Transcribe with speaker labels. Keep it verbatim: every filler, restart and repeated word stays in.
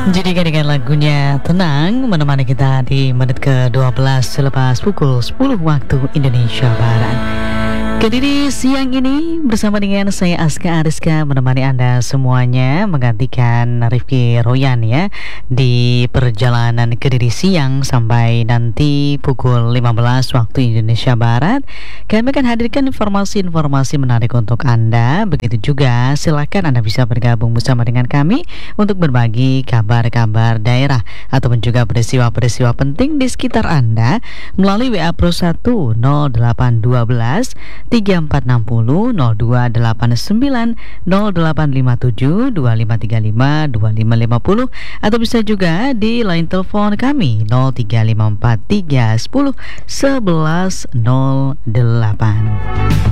Speaker 1: Jadi dengan lagunya Tenang menemani kita di menit ke dua belas selepas pukul sepuluh waktu Indonesia Barat. Kediri siang ini bersama dengan saya Aska Ariska menemani Anda semuanya, menggantikan Rifki Royan ya di perjalanan Kediri siang sampai nanti pukul lima belas waktu Indonesia Barat. Kami akan hadirkan informasi-informasi menarik untuk Anda. Begitu juga silakan Anda bisa bergabung bersama dengan kami untuk berbagi kabar-kabar daerah ataupun juga peristiwa-peristiwa penting di sekitar Anda melalui W A Pro satu nol delapan satu dua tiga empat enam nol nol dua delapan sembilan nol delapan lima tujuh dua lima tiga lima dua lima lima nol atau bisa juga di line telepon kami nol tiga lima empat tiga satu nol satu satu nol delapan.